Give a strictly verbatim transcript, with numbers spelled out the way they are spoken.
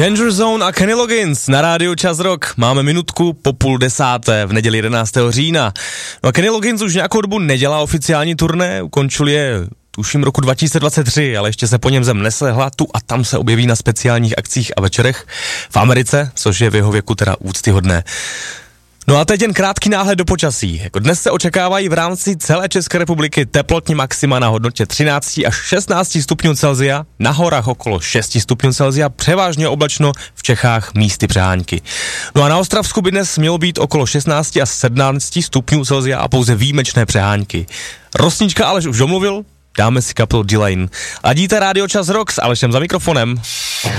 Danger Zone a Kenny Loggins na rádiu Čas Rock. Máme minutku po půl desáté v neděli jedenáctého října. No a Kenny Loggins už nějakou dobu nedělá oficiální turné, ukončil je tuším roku dva tisíce dvacet tři, ale ještě se po něm zem neslehla, tu a tam se objeví na speciálních akcích a večerech v Americe, což je v jeho věku teda úctyhodné. No a teď jen krátký náhled do počasí. Jako dnes se očekávají v rámci celé České republiky teplotní maxima na hodnotě třináct až šestnáct stupňů Celsia, na horách okolo šest stupňů Celsia, převážně oblačno, v Čechách místy přehánky. No a na Ostravsku by dnes mělo být okolo šestnáct až sedmnáct stupňů Celsia a pouze výjimečné přehánky. Rosnička Aleš už domluvil, dáme si kapelu D-Line. Ladíte rádio Čas Rock s Alešem za mikrofonem.